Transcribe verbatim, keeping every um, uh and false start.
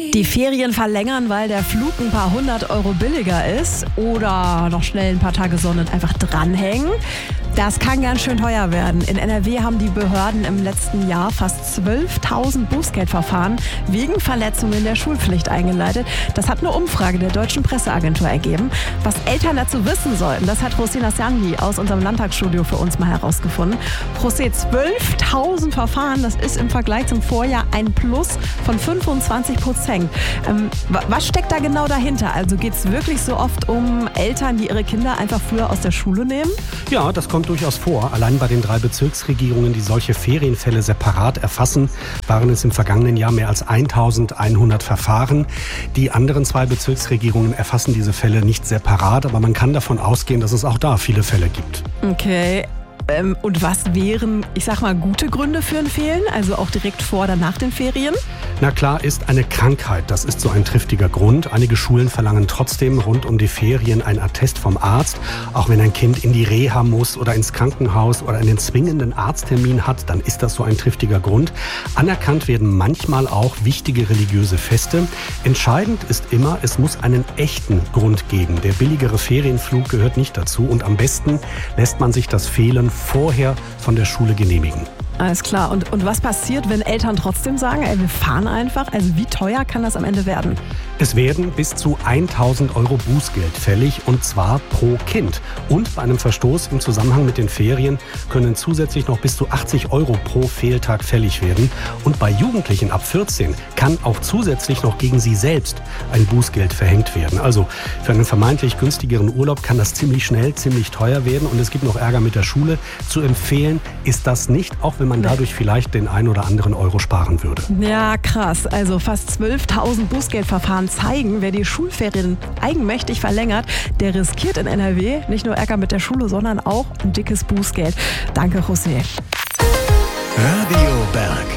Die Ferien verlängern, weil der Flug ein paar hundert Euro billiger ist oder noch schnell ein paar Tage Sonne und einfach dranhängen. Das kann ganz schön teuer werden. In N R W haben die Behörden im letzten Jahr fast zwölftausend Bußgeldverfahren wegen Verletzungen der Schulpflicht eingeleitet. Das hat eine Umfrage der Deutschen Presseagentur ergeben. Was Eltern dazu wissen sollten, das hat José Nassjani aus unserem Landtagsstudio für uns mal herausgefunden. José, zwölftausend Verfahren, das ist im Vergleich zum Vorjahr ein Plus von fünfundzwanzig Prozent. Ähm, was steckt da genau dahinter? Also geht es wirklich so oft um Eltern, die ihre Kinder einfach früher aus der Schule nehmen? Ja, das kommt durchaus vor. Allein bei den drei Bezirksregierungen, die solche Ferienfälle separat erfassen, waren es im vergangenen Jahr mehr als eintausendeinhundert Verfahren. Die anderen zwei Bezirksregierungen erfassen diese Fälle nicht separat, aber man kann davon ausgehen, dass es auch da viele Fälle gibt. Okay. Ähm, und was wären, ich sag mal, gute Gründe für ein Fehlen? Also auch direkt vor oder nach den Ferien? Na klar ist eine Krankheit, das ist so ein triftiger Grund. Einige Schulen verlangen trotzdem rund um die Ferien ein Attest vom Arzt. Auch wenn ein Kind in die Reha muss oder ins Krankenhaus oder einen zwingenden Arzttermin hat, dann ist das so ein triftiger Grund. Anerkannt werden manchmal auch wichtige religiöse Feste. Entscheidend ist immer, es muss einen echten Grund geben. Der billigere Ferienflug gehört nicht dazu und am besten lässt man sich das Fehlen vorher von der Schule genehmigen. Alles klar. Und, und was passiert, wenn Eltern trotzdem sagen, ey, wir fahren einfach? Also wie teuer kann das am Ende werden? Es werden bis zu tausend Euro Bußgeld fällig und zwar pro Kind. Und bei einem Verstoß im Zusammenhang mit den Ferien können zusätzlich noch bis zu achtzig Euro pro Fehltag fällig werden. Und bei Jugendlichen ab vierzehn kann auch zusätzlich noch gegen sie selbst ein Bußgeld verhängt werden. Also für einen vermeintlich günstigeren Urlaub kann das ziemlich schnell, ziemlich teuer werden und es gibt noch Ärger mit der Schule. Zu empfehlen ist das nicht, auch wenn man dadurch vielleicht den ein oder anderen Euro sparen würde. Ja, krass. Also fast zwölftausend Bußgeldverfahren zeigen, wer die Schulferien eigenmächtig verlängert, der riskiert in N R W nicht nur Ärger mit der Schule, sondern auch ein dickes Bußgeld. Danke, José. Radio Berg.